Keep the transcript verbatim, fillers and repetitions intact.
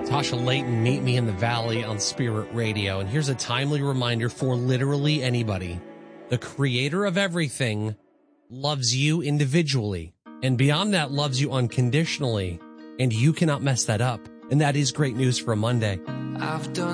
Tasha Layton, Meet Me in the Valley on Spirit Radio. And here's a timely reminder for literally anybody. The creator of everything loves you individually. And beyond that, loves you unconditionally. And you cannot mess that up. And that is great news for a Monday. I've done